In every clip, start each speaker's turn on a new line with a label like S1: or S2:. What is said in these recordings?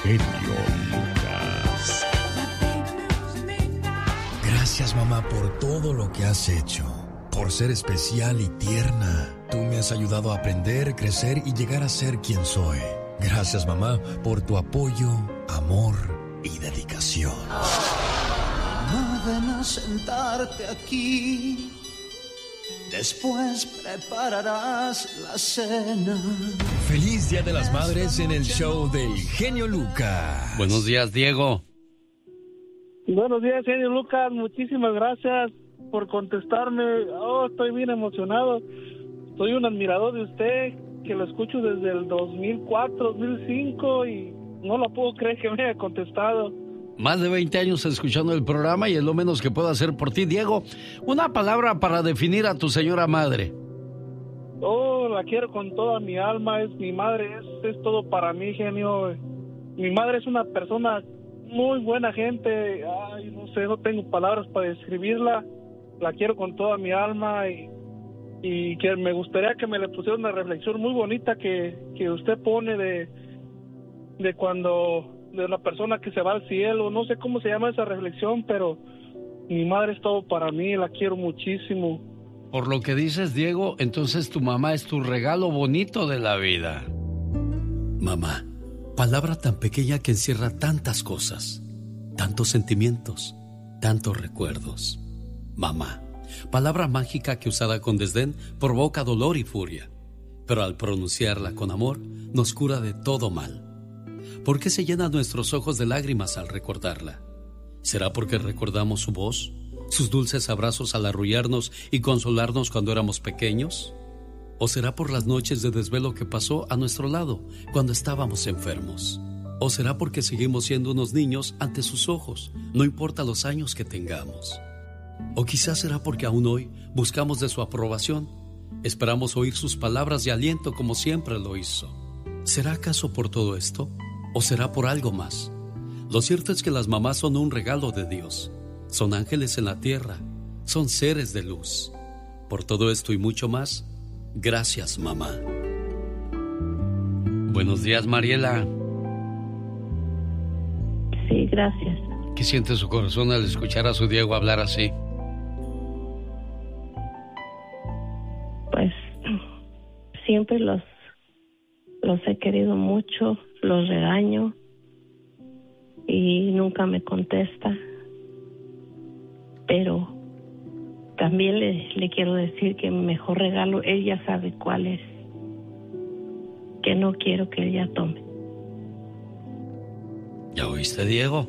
S1: genio Lucas.
S2: Gracias, mamá, por todo lo que has hecho. Por ser especial y tierna. Tú me has ayudado a aprender, crecer y llegar a ser quien soy. Gracias, mamá, por tu apoyo, amor y dedicación.
S3: Mamá, ven a sentarte aquí. Después prepararás la cena.
S2: Feliz Día de las Madres en el show del genio Lucas.
S4: Buenos días, Diego.
S5: Buenos días, genio Lucas. Muchísimas gracias por contestarme. Estoy bien emocionado. Soy un admirador de usted, que lo escucho desde el 2004, 2005 y no lo puedo creer que me haya contestado.
S4: Más de 20 años escuchando el programa y es lo menos que puedo hacer por ti, Diego. Una palabra para definir a tu señora madre.
S5: La quiero con toda mi alma. Es mi madre, es todo para mí, genio. Mi madre es una persona muy buena gente. No sé, no tengo palabras para describirla. La quiero con toda mi alma y que me gustaría que me le pusiera una reflexión muy bonita que usted pone de cuando... de la persona que se va al cielo. No sé cómo se llama esa reflexión, pero mi madre es todo para mí, la quiero muchísimo.
S4: Por lo que dices, Diego, entonces tu mamá es tu regalo bonito de la vida.
S6: Mamá, palabra tan pequeña que encierra tantas cosas, tantos sentimientos, tantos recuerdos. Mamá, palabra mágica que usada con desdén provoca dolor y furia, pero al pronunciarla con amor nos cura de todo mal. ¿Por qué se llenan nuestros ojos de lágrimas al recordarla? ¿Será porque recordamos su voz, sus dulces abrazos al arrullarnos y consolarnos cuando éramos pequeños? ¿O será por las noches de desvelo que pasó a nuestro lado cuando estábamos enfermos? ¿O será porque seguimos siendo unos niños ante sus ojos, no importa los años que tengamos? ¿O quizás será porque aún hoy buscamos de su aprobación, esperamos oír sus palabras de aliento como siempre lo hizo? ¿Será acaso por todo esto? ¿O será por algo más? Lo cierto es que las mamás son un regalo de Dios. Son ángeles en la tierra. Son seres de luz. Por todo esto y mucho más, gracias, mamá.
S4: Buenos días, Mariela.
S7: Sí, gracias.
S4: ¿Qué siente su corazón al escuchar a su Diego hablar así?
S7: Pues siempre los he querido mucho, los regaño y nunca me contesta. Pero también le quiero decir que mi mejor regalo, él ya sabe cuál es, que no quiero que ella tome.
S4: ¿Ya oíste, Diego?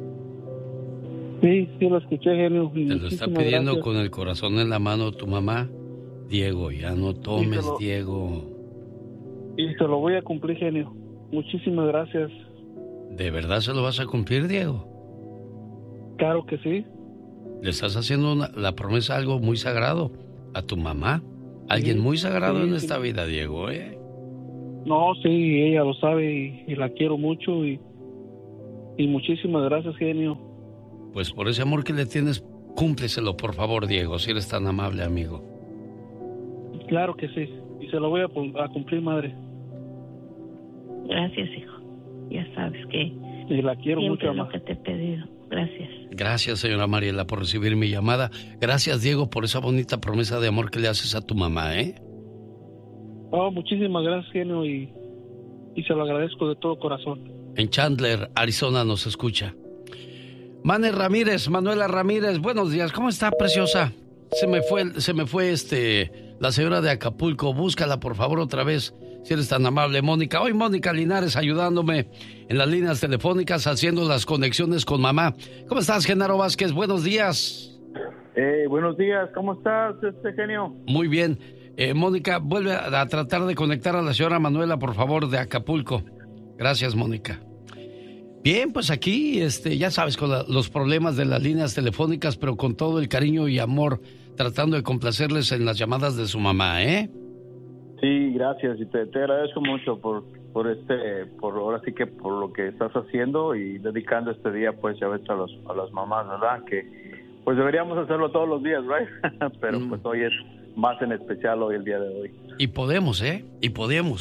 S5: Sí, lo escuché, genio.
S4: Te lo está pidiendo con el corazón en la mano tu mamá. Diego, ya no tomes, Diego.
S5: Y se lo voy a cumplir, genio. Muchísimas gracias.
S4: ¿De verdad se lo vas a cumplir, Diego?
S5: Claro que sí.
S4: Le estás haciendo la promesa, algo muy sagrado a tu mamá. Alguien muy sagrado en esta vida, Diego, ¿eh?
S5: No, sí, ella lo sabe y la quiero mucho y muchísimas gracias, genio.
S4: Pues por ese amor que le tienes, cúmpleselo, por favor, Diego, si eres tan amable, amigo.
S5: Claro que sí, y se lo voy a cumplir, madre.
S7: Gracias, hijo. Ya sabes que
S5: y la quiero mucho,
S7: siempre lo que te he pedido. Gracias.
S4: Gracias, señora Mariela, por recibir mi llamada. Gracias, Diego, por esa bonita promesa de amor que le haces a tu mamá, ¿eh?
S5: Muchísimas gracias, genio, y se lo agradezco de todo corazón.
S4: En Chandler, Arizona, nos escucha. Manuela Ramírez, buenos días. ¿Cómo está, preciosa? Se me fue la señora de Acapulco. Búscala, por favor, otra vez, si eres tan amable, Mónica. Hoy Mónica Linares ayudándome en las líneas telefónicas, haciendo las conexiones con mamá. ¿Cómo estás, Genaro Vázquez? Buenos días.
S8: Buenos días. ¿Cómo estás, genio?
S4: Muy bien. Mónica, vuelve a tratar de conectar a la señora Manuela, por favor, de Acapulco. Gracias, Mónica. Bien, pues aquí, ya sabes, con los problemas de las líneas telefónicas, pero con todo el cariño y amor, tratando de complacerles en las llamadas de su mamá, ¿eh?
S8: Sí, gracias, y te agradezco mucho por ahora sí que por lo que estás haciendo y dedicando este día, pues, ya ves, a las mamás, ¿verdad? Que, pues, deberíamos hacerlo todos los días, ¿right? Pero, pues, hoy es más en especial, hoy, el día de hoy.
S4: Y podemos, ¿eh? Y podemos.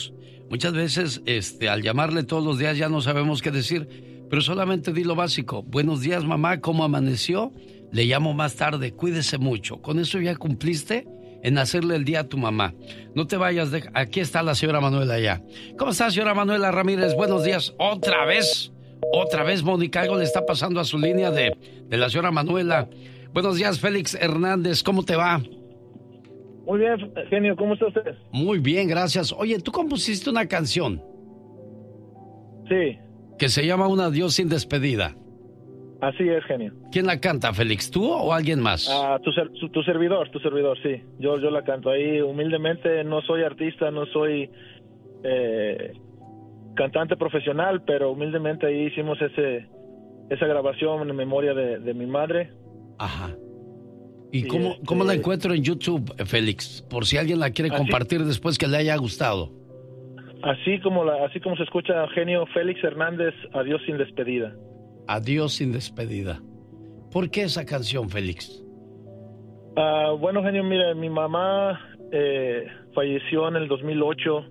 S4: Muchas veces, al llamarle todos los días ya no sabemos qué decir, pero solamente di lo básico. Buenos días, mamá, ¿cómo amaneció? Le llamo más tarde, cuídese mucho. Con eso ya cumpliste en hacerle el día a tu mamá. No te vayas, aquí está la señora Manuela ya. ¿Cómo está, señora Manuela Ramírez? Buenos días. Otra vez, Mónica, algo le está pasando a su línea de la señora Manuela. Buenos días, Félix Hernández, ¿cómo te va?
S5: Muy bien, genio, ¿cómo está usted?
S4: Muy bien, gracias. Oye, tú compusiste una canción.
S5: Sí.
S4: Que se llama Un adiós sin despedida.
S5: Así es, genio.
S4: ¿Quién la canta, Félix? ¿Tú o alguien más?
S5: Tu servidor, sí. Yo la canto ahí humildemente. No soy artista, no soy cantante profesional, pero humildemente ahí hicimos esa grabación en memoria de mi madre.
S4: Ajá. ¿Y cómo la encuentro en YouTube, Félix? Por si alguien la quiere compartir después que le haya gustado.
S5: Así como se escucha, genio, Félix Hernández, Adiós sin despedida.
S4: Adiós sin despedida. ¿Por qué esa canción, Félix?
S5: Bueno, genio, mira, mi mamá falleció en el 2008.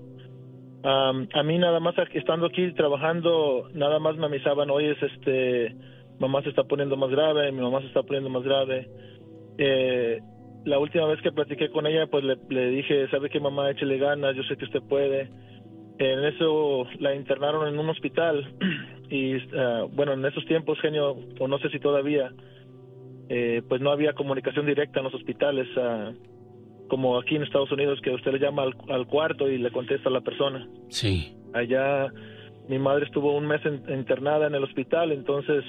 S5: A mí nada más estando aquí trabajando, nada más me avisaban, oye, mamá se está poniendo más grave, mi mamá se está poniendo más grave. La última vez que platiqué con ella, pues le dije, ¿sabe qué, mamá? Échele ganas, yo sé que usted puede. En eso la internaron en un hospital y bueno, en esos tiempos, genio, o no sé si todavía, pues no había comunicación directa en los hospitales, como aquí en Estados Unidos, que usted le llama al cuarto y le contesta a la persona.
S4: Sí.
S5: Allá mi madre estuvo un mes internada en el hospital, entonces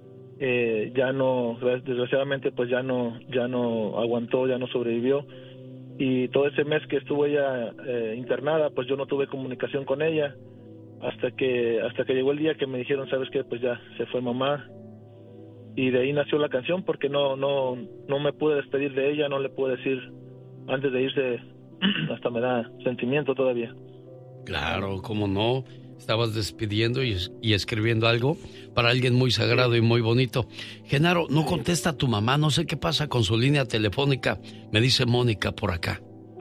S5: ya no, desgraciadamente, pues ya no aguantó, ya no sobrevivió. Y todo ese mes que estuvo ella internada, pues yo no tuve comunicación con ella hasta que llegó el día que me dijeron, ¿sabes qué? Pues ya se fue mamá. Y de ahí nació la canción, porque no me pude despedir de ella, no le pude decir antes de irse, hasta me da sentimiento todavía.
S4: Claro, cómo no. Estabas despidiendo y escribiendo algo para alguien muy sagrado y muy bonito. Genaro, no contesta a tu mamá, no sé qué pasa con su línea telefónica. Me dice Mónica por acá.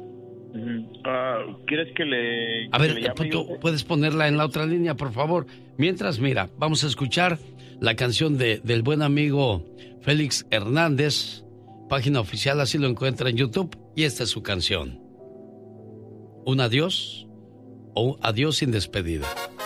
S8: ¿Quieres que le...
S4: A ver, ¿tú puedes ponerla en la otra línea, por favor? Mientras, mira, vamos a escuchar la canción del buen amigo Félix Hernández. Página oficial, así lo encuentra en YouTube. Y esta es su canción. Un adiós o adiós sin despedida.